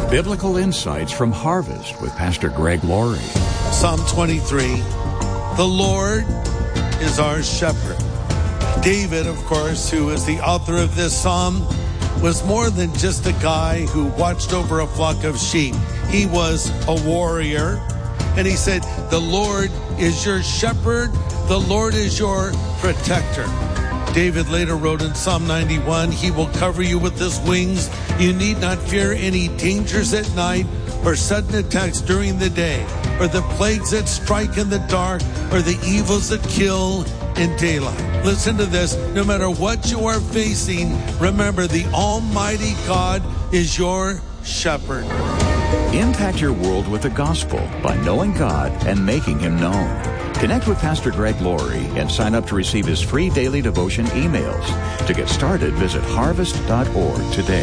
Biblical insights from Harvest with Pastor Greg Laurie. Psalm 23, the Lord is our shepherd. David, of course, who is the author of this psalm, was more than just a guy who watched over a flock of sheep. He was a warrior. And he said, the Lord is your shepherd. The Lord is your protector. David later wrote in Psalm 91, he will cover you with his wings. You need not fear any dangers at night or sudden attacks during the day or the plagues that strike in the dark or the evils that kill in daylight. Listen to this. No matter what you are facing, remember the Almighty God is your shepherd. Impact your world with the gospel by knowing God and making him known. Connect with Pastor Greg Laurie and sign up to receive his free daily devotion emails. To get started, visit harvest.org today.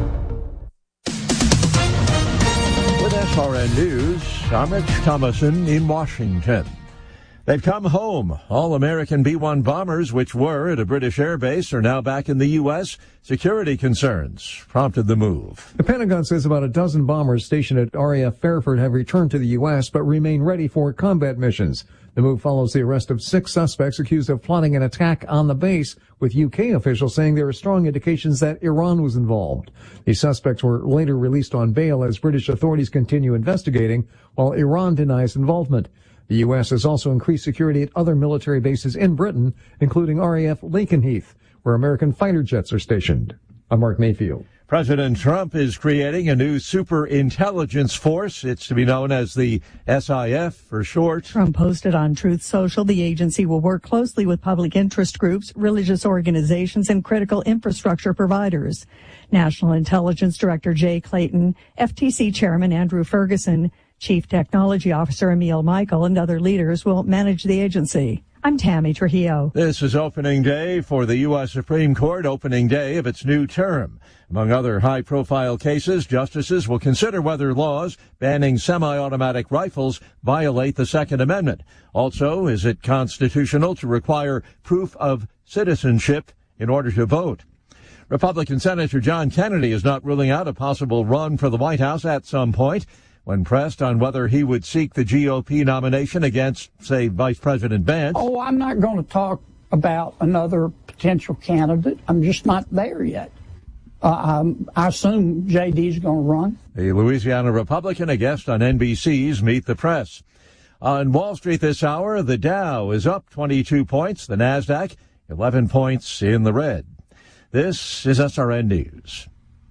With SRN News, I'm Rich Thomason in Washington. They've come home. All American B-1 bombers, which were at a British airbase, are now back in the U.S. Security concerns prompted the move. The Pentagon says about a dozen bombers stationed at RAF Fairford have returned to the U.S. but remain ready for combat missions. The move follows the arrest of 6 suspects accused of plotting an attack on the base, with UK officials saying there are strong indications that Iran was involved. These suspects were later released on bail as British authorities continue investigating, while Iran denies involvement. The U.S. has also increased security at other military bases in Britain, including RAF Lakenheath, where American fighter jets are stationed. I'm Mark Mayfield. President Trump is creating a new super intelligence force. It's to be known as the SIF for short. Trump posted on Truth Social the agency will work closely with public interest groups, religious organizations, and critical infrastructure providers. National Intelligence Director Jay Clayton, FTC Chairman Andrew Ferguson, Chief Technology Officer Emil Michael, and other leaders will manage the agency. I'm Tammy Trujillo. This is opening day for the U.S. Supreme Court, opening day of its new term. Among other high-profile cases, justices will consider whether laws banning semi-automatic rifles violate the Second Amendment. Also, is it constitutional to require proof of citizenship in order to vote? Republican Senator John Kennedy is not ruling out a possible run for the White House at some point. When pressed on whether he would seek the GOP nomination against, say, Vice President Vance. Oh, I'm not going to talk about another potential candidate. I'm just not there yet. I assume J.D. is going to run. The Louisiana Republican, a guest on NBC's Meet the Press. On Wall Street this hour, the Dow is up 22 points. The Nasdaq, 11 points in the red. This is SRN News.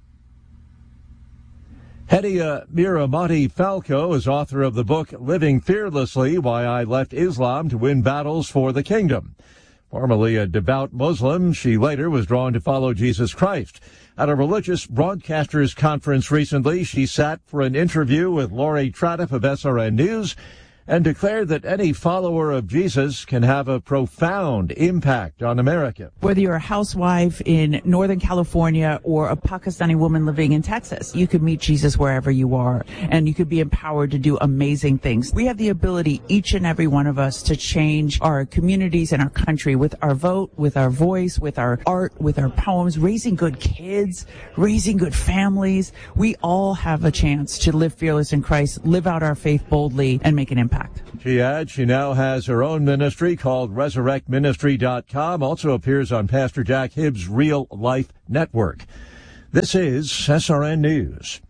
Hedia Miramati Falco is author of the book Living Fearlessly, Why I Left Islam to Win Battles for the Kingdom. Formerly a devout Muslim, she later was drawn to follow Jesus Christ. At a religious broadcasters conference recently, she sat for an interview with Lori Tradiff of SRN News and declared that any follower of Jesus can have a profound impact on America. Whether you're a housewife in Northern California or a Pakistani woman living in Texas, you could meet Jesus wherever you are, and you could be empowered to do amazing things. We have the ability, each and every one of us, to change our communities and our country with our vote, with our voice, with our art, with our poems, raising good kids, raising good families. We all have a chance to live fearless in Christ, live out our faith boldly, and make an impact. She adds she now has her own ministry called ResurrectMinistry.com, also appears on Pastor Jack Hibbs' Real Life Network. This is SRN News.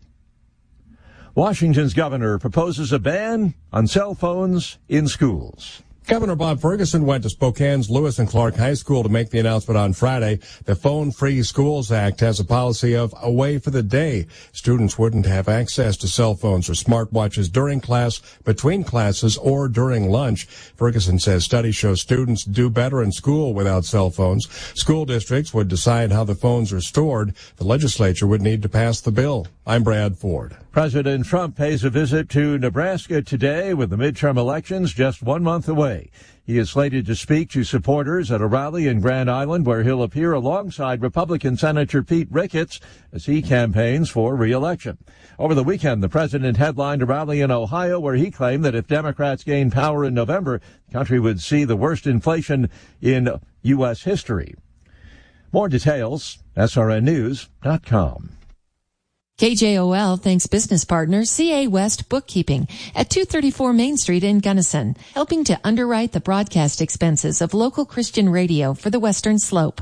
Washington's governor proposes a ban on cell phones in schools. Governor Bob Ferguson went to Spokane's Lewis and Clark High School to make the announcement on Friday. The Phone Free Schools Act has a policy of away for the day. Students wouldn't have access to cell phones or smartwatches during class, between classes, or during lunch. Ferguson says studies show students do better in school without cell phones. School districts would decide how the phones are stored. The legislature would need to pass the bill. I'm Brad Ford. President Trump pays a visit to Nebraska today with the midterm elections just 1 month away. He is slated to speak to supporters at a rally in Grand Island where he'll appear alongside Republican Senator Pete Ricketts as he campaigns for re-election. Over the weekend, the president headlined a rally in Ohio where he claimed that if Democrats gained power in November, the country would see the worst inflation in U.S. history. More details, srnnews.com. KJOL thanks business partner CA West Bookkeeping at 234 Main Street in Gunnison, helping to underwrite the broadcast expenses of local Christian radio for the Western Slope.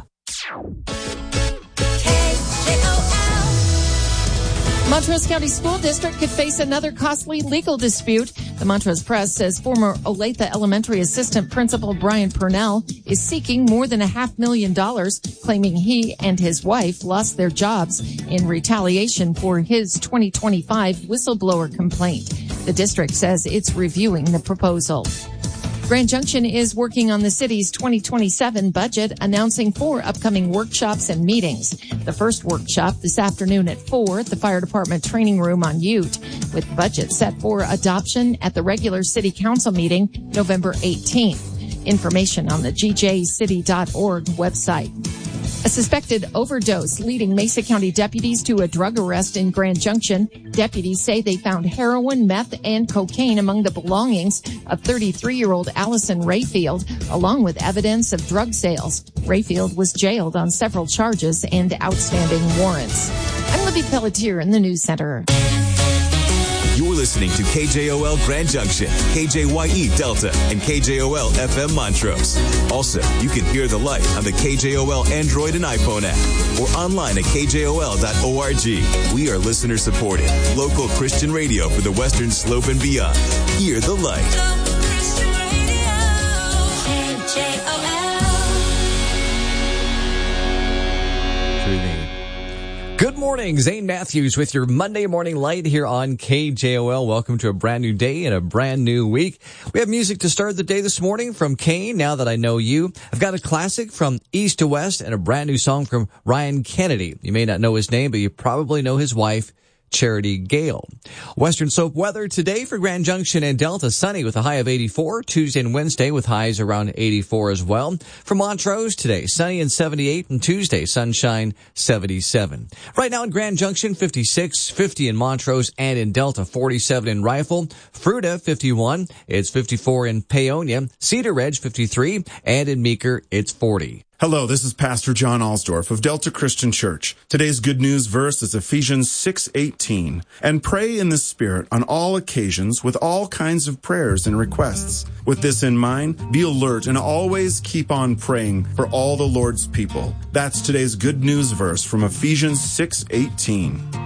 Montrose County School District could face another costly legal dispute. The Montrose Press says former Olathe Elementary Assistant Principal Brian Purnell is seeking more than $500,000, claiming he and his wife lost their jobs in retaliation for his 2025 whistleblower complaint. The district says it's reviewing the proposal. Grand Junction is working on the city's 2027 budget, announcing 4 upcoming workshops and meetings. The first workshop this afternoon at 4 at the Fire Department Training Room on Ute, with budget set for adoption at the regular City Council meeting November 18th. Information on the gjcity.org website. A suspected overdose leading Mesa County deputies to a drug arrest in Grand Junction. Deputies say they found heroin, meth, and cocaine among the belongings of 33-year-old Allison Rayfield, along with evidence of drug sales. Rayfield was jailed on several charges and outstanding warrants. I'm Libby Pelletier in the News Center. You're listening to KJOL Grand Junction, KJYE Delta, and KJOL FM Montrose. Also, you can hear the light on the KJOL Android and iPhone app or online at kjol.org. We are listener supported, local Christian radio for the Western Slope and beyond. Hear the light. Good morning, Zane Matthews with your Monday Morning Light here on KJOL. Welcome to a brand new day and a brand new week. We have music to start the day this morning from Kane, Now That I Know You. I've got a classic from East to West and a brand new song from Ryan Kennedy. You may not know his name, but you probably know his wife, Charity Gale. Western Slope weather today for Grand Junction and Delta, sunny with a high of 84. Tuesday and Wednesday with highs around 84 as well. For Montrose today, sunny and 78, and Tuesday, sunshine 77. Right now in Grand Junction, 56, 50 in Montrose and in Delta, 47 in Rifle. Fruita, 51. It's 54 in Paonia. Cedar Ridge, 53. And in Meeker, it's 40. Hello, this is Pastor John Alsdorf of Delta Christian Church. Today's good news verse is Ephesians 6:18. And pray in the Spirit on all occasions with all kinds of prayers and requests. With this in mind, be alert and always keep on praying for all the Lord's people. That's today's good news verse from Ephesians 6:18.